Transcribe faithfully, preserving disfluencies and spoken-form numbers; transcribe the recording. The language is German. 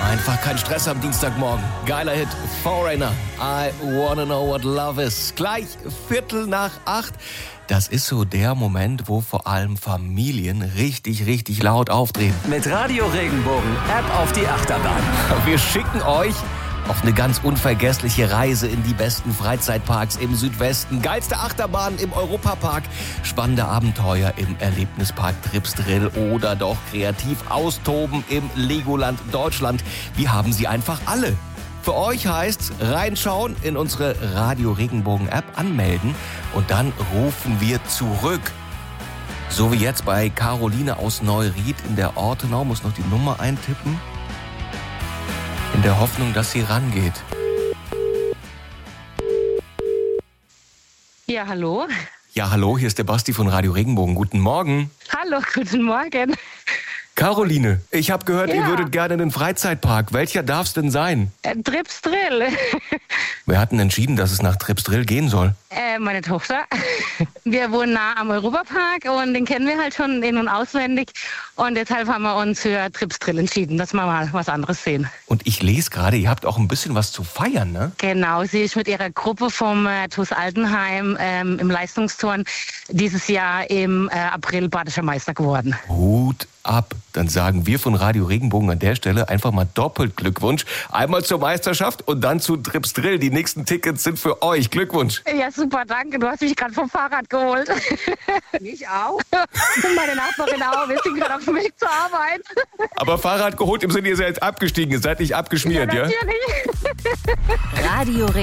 Einfach kein Stress am Dienstagmorgen. Geiler Hit. Foreigner. I wanna know what love is. Gleich Viertel nach acht. Das ist so der Moment, wo vor allem Familien richtig, richtig laut aufdrehen. Mit Radio Regenbogen App auf die Achterbahn. Wir schicken euch auf eine ganz unvergessliche Reise in die besten Freizeitparks im Südwesten. Geilste Achterbahn im Europapark, spannende Abenteuer im Erlebnispark Tripsdrill oder doch kreativ austoben im Legoland Deutschland. Wir haben sie einfach alle. Für euch heißt's reinschauen in unsere Radio Regenbogen App, anmelden und dann rufen wir zurück. So wie jetzt bei Caroline aus Neuried in der Ortenau, muss noch die Nummer eintippen. In der Hoffnung, dass sie rangeht. Ja, hallo. Ja, hallo, hier ist der Basti von Radio Regenbogen. Guten Morgen. Hallo, guten Morgen. Caroline, ich habe gehört, Ja. ihr würdet gerne in den Freizeitpark. Welcher darf's denn sein? Äh, Tripsdrill. Wir hatten entschieden, dass es nach Tripsdrill gehen soll. Äh, meine Tochter. Wir wohnen nah am Europapark und den kennen wir halt schon in- und auswendig. Und deshalb haben wir uns für Tripsdrill entschieden, dass wir mal was anderes sehen. Und ich lese gerade, ihr habt auch ein bisschen was zu feiern, ne? Genau, sie ist mit ihrer Gruppe vom äh, T U S Altenheim ähm, im Leistungsturn dieses Jahr im äh, April Badischer Meister geworden. Hut ab. Dann sagen wir von Radio Regenbogen an der Stelle einfach mal doppelt Glückwunsch. Einmal zur Meisterschaft und dann zu Tripsdrill. Die nächsten Tickets sind für euch. Glückwunsch. Ja, super, danke. Du hast mich gerade vom Fahrrad geholt. Ich auch. Und meine Nachbarin auch. Wir sind gerade auf dem Weg zur Arbeit. Aber Fahrrad geholt im Sinne, ihr seid abgestiegen, ihr seid nicht abgeschmiert, ja? Natürlich. Radio